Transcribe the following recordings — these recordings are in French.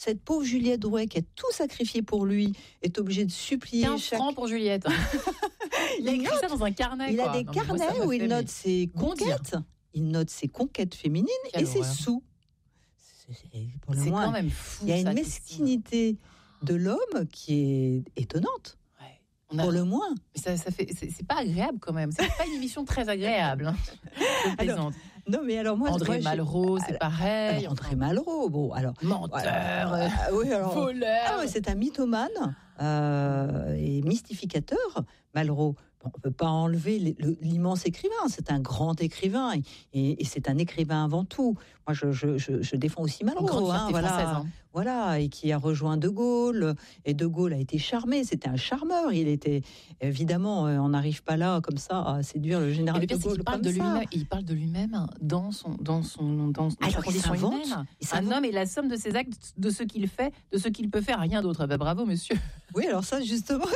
cette pauvre Juliette Drouet qui a tout sacrifié pour lui est obligée de supplier 15 francs pour Juliette. Il a écrit ça dans un carnet. Il a des carnets où il note ses conquêtes. Il note ses conquêtes féminines et ses sous. Pour le c'est moins, quand même fou. Il y a une mesquinité de l'homme qui est étonnante. Pour le moins. Mais ça fait, c'est pas agréable quand même. C'est pas une émission très agréable. Hein. Je plaisante. Non, mais alors moi, André Malraux, c'est pareil. André Malraux, bon, alors. Menteur, voleur. Ah ouais, c'est un mythomane et mystificateur, Malraux. Bon, on ne peut pas enlever l'immense écrivain. C'est un grand écrivain et c'est un écrivain avant tout. Moi, je défends aussi Malraux, voilà, et qui a rejoint De Gaulle. Et De Gaulle a été charmé. C'était un charmeur. Il était évidemment, on n'arrive pas là comme ça à séduire le général de Gaulle comme ça. Il parle de lui-même dans sa condition humaine. Un homme est la somme de ses actes, de ce qu'il fait, de ce qu'il peut faire. Rien d'autre. Ben, bravo, monsieur. Oui, alors ça, justement.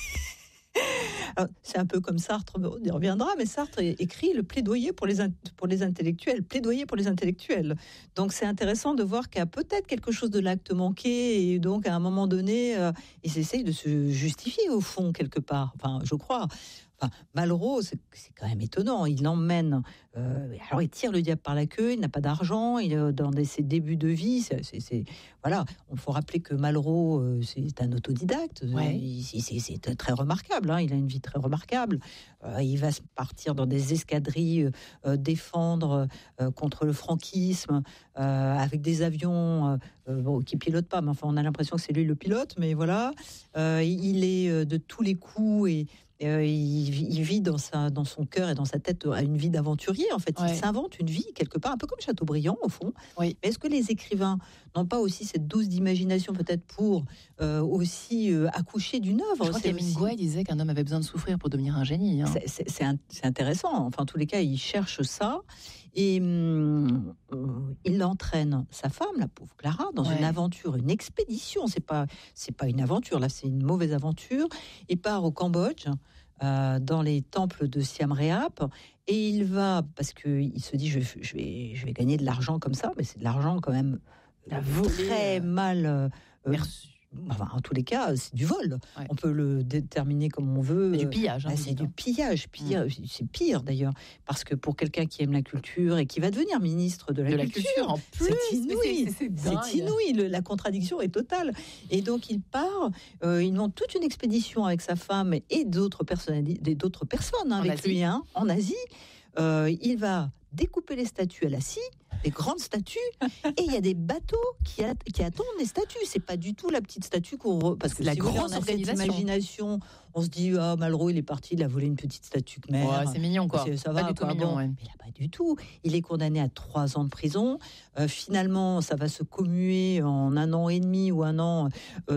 Alors, c'est un peu comme Sartre, on y reviendra, mais Sartre écrit le plaidoyer pour les intellectuels, plaidoyer pour les intellectuels. Donc c'est intéressant de voir qu'il y a peut-être quelque chose de l'acte manqué, et donc à un moment donné, ils essayent de se justifier au fond quelque part. Enfin, je crois. Enfin, Malraux, c'est quand même étonnant. Il l'emmène. Alors, il tire le diable par la queue. Il n'a pas d'argent. Il est dans ses débuts de vie. Voilà. Il faut rappeler que Malraux, c'est un autodidacte. Ouais. C'est très remarquable. Hein. Il a une vie très remarquable. Il va partir dans des escadrilles défendre contre le franquisme avec des avions qui pilotent pas. Mais enfin, on a l'impression que c'est lui le pilote. Mais voilà. Il est de tous les coups et il vit dans son cœur et dans sa tête une vie d'aventurier. En fait, il s'invente une vie quelque part, un peu comme Chateaubriand au fond. Oui. Mais est-ce que les écrivains n'ont pas aussi cette dose d'imagination peut-être pour aussi accoucher d'une œuvre? Je crois qu'Hemingway disait qu'un homme avait besoin de souffrir pour devenir un génie. Hein. C'est intéressant. Enfin, en tous les cas, il cherche ça et il entraîne sa femme, la pauvre Clara, dans une aventure, une expédition. C'est pas une aventure. Là, c'est une mauvaise aventure. Il part au Cambodge. Dans les temples de Siam Reap, et il va, parce qu'il se dit je vais gagner de l'argent comme ça, mais c'est de l'argent quand même très mal perçu. Enfin, en tous les cas, c'est du vol. Ouais. On peut le déterminer comme on veut. C'est du pillage. Hein, c'est du pillage. C'est pire d'ailleurs, parce que pour quelqu'un qui aime la culture et qui va devenir ministre de la culture, en plus, c'est inouï. C'est inouï. La contradiction est totale. Et donc il part. Ils montent toute une expédition avec sa femme et d'autres personnes avec lui en Asie. Il va découper les statues à la scie, des grandes statues, et il y a des bateaux qui attendent les statues. C'est pas du tout la petite statue parce que la si grosse organisation. Imagination, on se dit Malraux il est parti, il a volé une petite statue Khmer. Ouais, c'est mignon quoi. Ça va, pas du tout mignon. Ouais. Mais là pas du tout. Il est condamné à 3 ans de prison. Finalement, ça va se commuer en 1 an et demi ou 1 an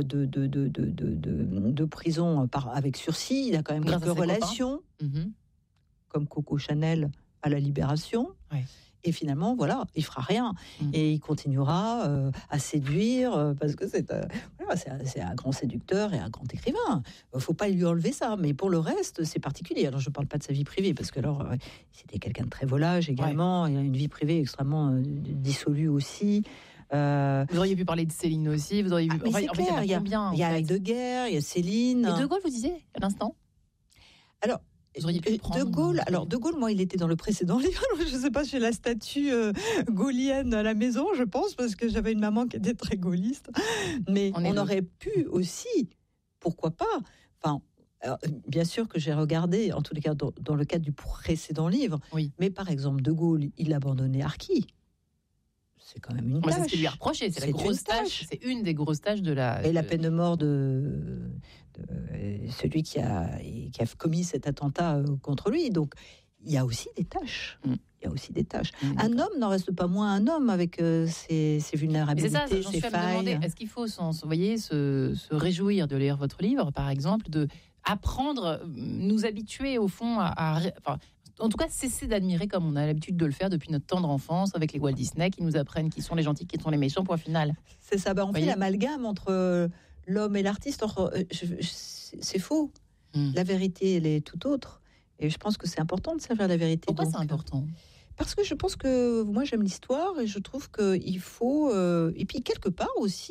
de prison avec sursis. Il a quand même quelques relations, comme Coco Chanel à la Libération. Ouais. Et finalement, voilà, il fera rien. Et il continuera à séduire parce que c'est un grand séducteur et un grand écrivain. Faut pas lui enlever ça. Mais pour le reste, c'est particulier. Alors, je parle pas de sa vie privée parce que alors, c'était quelqu'un de très volage également. Il a une vie privée extrêmement dissolue aussi. Vous auriez pu parler de Céline aussi. Vous auriez pu. Mais c'est clair. Il y a Heidegger, il y a Céline. Et De Gaulle, vous disiez à l'instant. Alors. De Gaulle, moi, il était dans le précédent livre. Je ne sais pas, j'ai la statue gaullienne à la maison, je pense, parce que j'avais une maman qui était très gaulliste. Mais on aurait pu aussi, pourquoi pas. Enfin, alors, bien sûr que j'ai regardé, en tous les cas, dans le cadre du précédent livre. Oui. Mais par exemple, De Gaulle, il a abandonné Arquis. C'est quand même une tâche. C'est ce qui lui a reproché. C'est la grosse tâche. C'est une des grosses tâches de la. Et la peine de mort de celui qui a commis cet attentat contre lui. Donc, il y a aussi des tâches. Il y a aussi des tâches. Un homme n'en reste pas moins un homme avec ses vulnérabilités, ses failles. Est-ce qu'il faut se réjouir de lire votre livre, par exemple, de apprendre, nous habituer au fond en tout cas, cesser d'admirer comme on a l'habitude de le faire depuis notre tendre enfance avec les Walt Disney qui nous apprennent qui sont les gentils, qui sont les méchants, point final. C'est ça, on fait l'amalgame entre l'homme et l'artiste. C'est faux. La vérité, elle est tout autre. Et je pense que c'est important de servir la vérité. Pourquoi c'est important ? Parce que je pense que moi, j'aime l'histoire et je trouve qu'il faut... et puis, quelque part aussi,